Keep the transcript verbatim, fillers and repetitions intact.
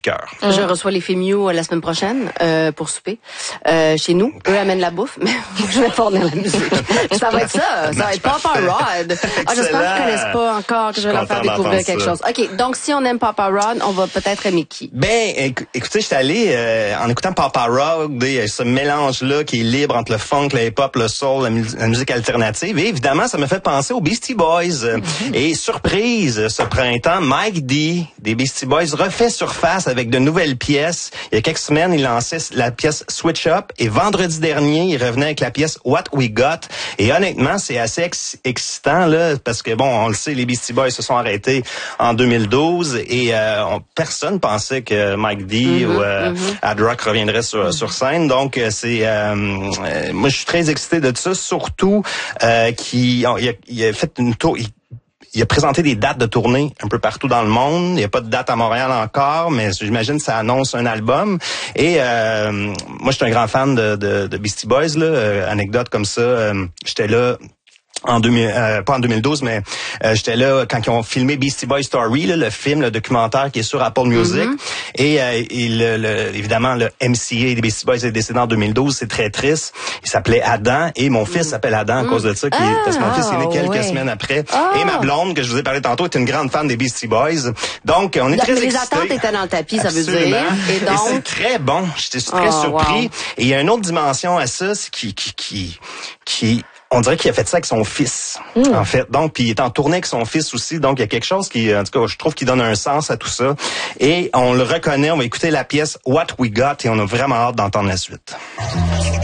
cœur. Mm. Je reçois les Fémiaux la semaine prochaine euh, pour souper. Euh, chez nous, eux amènent la bouffe, mais je vais fournir la musique. Ça va être ça, ça va être Papa Rod. Ah, j'espère qu'ils connaissent pas encore, que je vais leur faire découvrir quelque chose. OK, donc si on aime Papa Rod, on va peut-être aimer qui? Ben, éc- écoutez, j'étais allé euh, en écoutant Papa Rod, et ce mélange-là qui est libre entre le funk, le hip-hop, le soul, la, mu- la musique alternative. Et évidemment, ça me fait penser aux Beastie Boys. Mm-hmm. Et surprise, ce printemps, Mike D des Beastie Boys refait surface avec de nouvelles pièces. Il y a quelques semaines, il lançait la pièce Switch Up et vendredi dernier, il revenait avec la pièce What We Got. Et honnêtement, c'est assez ex- excitant là, parce que bon, on le sait, les Beastie Boys se sont arrêtés en deux mille douze et euh, on, personne pensait que Mike D mm-hmm, ou euh, mm-hmm. Ad Rock reviendrait sur, mm-hmm. sur scène. Donc c'est, euh, euh, moi je suis très excité de ça, surtout euh, qu'il oh, il a, il a fait une tour. Il, Il a présenté des dates de tournée un peu partout dans le monde. Il n'y a pas de date à Montréal encore, mais j'imagine que ça annonce un album. Et euh, moi, je suis un grand fan de, de, de Beastie Boys. Là. Euh, anecdote comme ça, euh, j'étais là... En deux mille, euh, pas en deux mille douze, mais euh, j'étais là quand ils ont filmé Beastie Boy Story, là, le film, le documentaire qui est sur Apple Music. Mm-hmm. Et, euh, et le, le, évidemment, le M C A des Beastie Boys est décédé en deux mille douze. C'est très triste. Il s'appelait Adam et mon fils mm-hmm. s'appelle Adam à cause de ça. Qui, ah, parce que mon fils est né quelques ouais. semaines après. Ah. Et ma blonde, que je vous ai parlé tantôt, est une grande fan des Beastie Boys. Donc, on est là, très excités. Les attentes étaient dans le tapis, ça Absolument. veut dire. Et donc, et c'est très bon. J'étais très oh, surpris. Wow. Et il y a une autre dimension à ça, c'est qui, qui, qui, qui on dirait qu'il a fait ça avec son fils, mmh. en fait. Donc, puis il est en tournée avec son fils aussi. Donc, il y a quelque chose qui, en tout cas, je trouve qu'il donne un sens à tout ça. Et on le reconnaît. On va écouter la pièce What We Got et on a vraiment hâte d'entendre la suite.